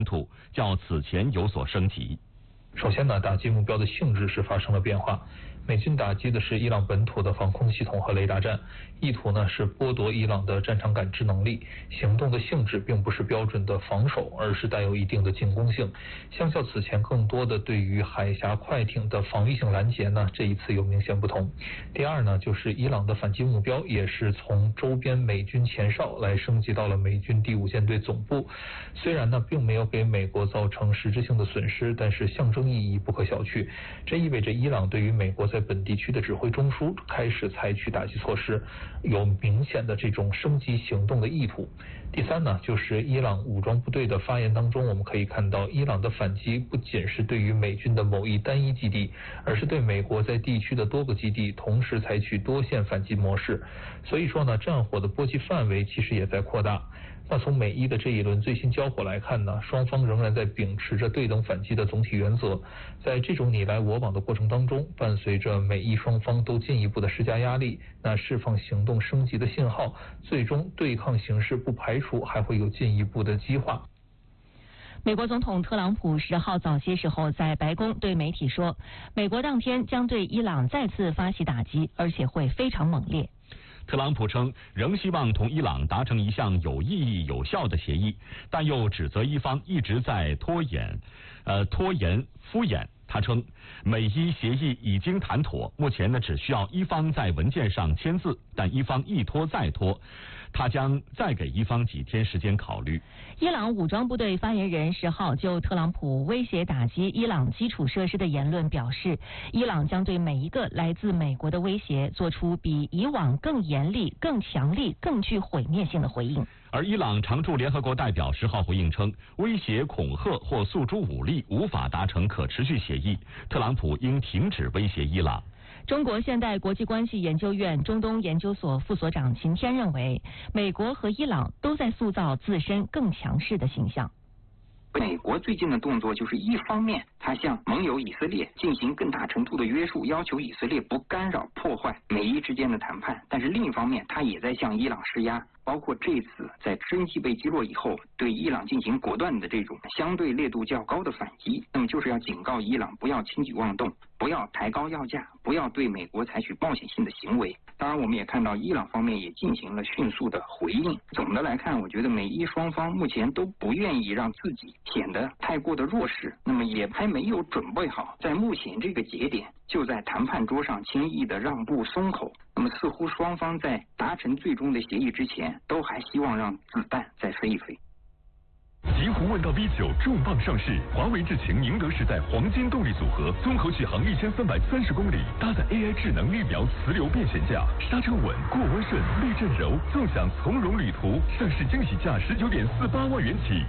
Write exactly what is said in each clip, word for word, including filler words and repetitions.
土较此前有所升级。 首先呢，打击目标的性质是发生了变化。美军打击的是伊朗本土的防空系统和雷达站，意图呢是剥夺伊朗的战场感知能力。行动的性质并不是标准的防守，而是带有一定的进攻性。相较此前更多的对于海峡快艇的防御性拦截呢，这一次有明显不同。第二呢，就是伊朗的反击目标也是从周边美军前哨来升级到了美军第五舰队总部。虽然呢并没有给美国造成实质性的损失，但是象征意义不可小觑。这意味着伊朗对于美国在本地区的指挥中枢开始采取打击措施，有明显的这种升级行动的意图。第三呢，就是伊朗武装部队的发言当中，我们可以看到伊朗的反击不仅是对于美军的某一单一基地，而是对美国在地区的多个基地同时采取多线反击模式。所以说呢，战火的波及范围其实也在扩大。那从美伊的这一轮最新交火来看呢，双方仍然在秉持着对等反击的总体原则。在这种你来我往的过程当中，伴随着美伊双方都进一步的施加压力，那释放行动升级的信号，最终对抗形势不排除还会有进一步的激化。 美国总统特朗普十号早些时候在白宫对媒体说，美国当天将对伊朗再次发起打击，而且会非常猛烈。 特朗普称仍希望同伊朗达成一项有意义、有效的协议，但又指责伊方一直在拖延、呃拖延、敷衍。他称，美伊协议已经谈妥，目前呢只需要伊方在文件上签字，但伊方一拖再拖，他将再给伊方几天时间考虑。 伊朗武装部队发言人十号就特朗普威胁打击伊朗基础设施的言论表示，伊朗将对每一个来自美国的威胁做出比以往更严厉、更强力、更具毁灭性的回应。 而伊朗常驻联合国代表十号回应称，威胁、恐吓或诉诸武力无法达成可持续协议，特朗普应停止威胁伊朗。 中国现代国际关系研究院中东研究所副所长秦天认为，美国和伊朗都在塑造自身更强势的形象。 美国最近的动作就是一方面，他向盟友以色列进行更大程度的约束，要求以色列不干扰破坏美伊之间的谈判，但是另一方面，他也在向伊朗施压，包括这次在直升机被击落以后，对伊朗进行果断的这种相对烈度较高的反击，那么就是要警告伊朗不要轻举妄动，不要抬高要价，不要对美国采取冒险性的行为。当然我们也看到伊朗方面也进行了迅速的回应。总的来看，我觉得美伊双方目前都不愿意让自己显得太过的弱势，那么也还没有准备好在目前这个节点就在谈判桌上轻易的让步松口。那么似乎双方在达成最终的协议之前，都还希望让子弹再飞一飞。 极狐问道 V 九重磅上市，华为智擎宁德时代黄金动力组合，综合续航一千三百三十公里，搭载 A I 智能预秒磁流变悬架，刹车稳，过弯顺，避震柔，纵享从容旅途。上市惊喜价十九点四八万元起。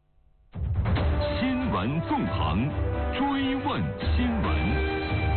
新闻纵横，追问新闻。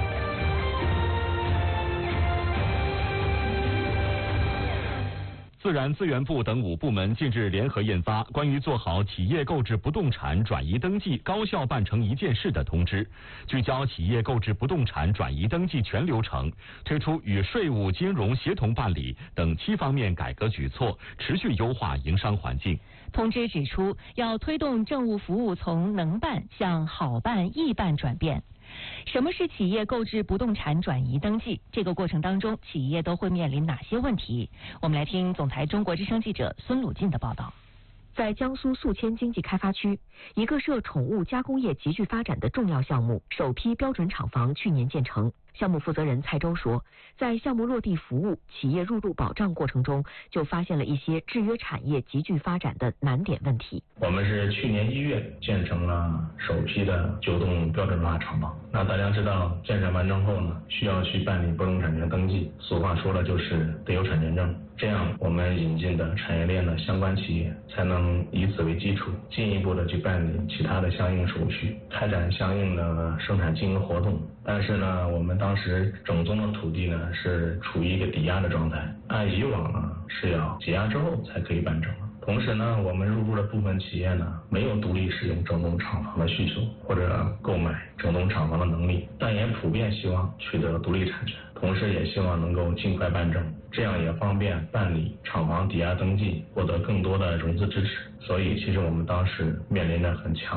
自然资源部等五部门近日联合印发关于做好企业购置不动产转移登记高效办成一件事的通知，聚焦企业购置不动产转移登记全流程，推出与税务、金融协同办理等七方面改革举措，持续优化营商环境。 通知指出，要推动政务服务从能办向好办、易办转变。什么是企业购置不动产转移登记？这个过程当中，企业都会面临哪些问题？我们来听总台中国之声记者孙鲁进的报道。 在江苏宿迁经济开发区，一个涉宠物加工业急剧发展的重要项目——首批标准厂房去年建成。项目负责人蔡周说，在项目落地服务、企业入入保障过程中，就发现了一些制约产业急剧发展的难点问题。 我们是去年一月建成了首批的九栋标准化厂房。那大家知道，建设完成后呢，需要去办理不动产权登记。俗话说了，就是得有产权证。这样，我们引进的产业链的相关企业才能以此为基础，进一步的去办理其他的相应手续，开展相应的生产经营活动。但是呢，我们当时整宗的土地呢是处于一个抵押的状态，按以往呢是要解押之后才可以办成。同时呢，我们入驻的部分企业呢没有独立使用整栋厂房的需求或者购买整栋厂房的能力，但也普遍希望取得独立产权，同时也希望能够尽快办证，这样也方便办理厂房抵押登记，获得更多的融资支持。所以其实我们当时面临着很强